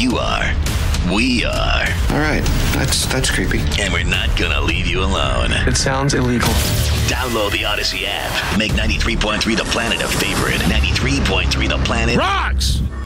You are. We are. All right, that's creepy. And we're not gonna leave you alone. It sounds illegal. Download the Odyssey app. Make 93.3 The Planet a favorite. 93.3 The Planet Rocks!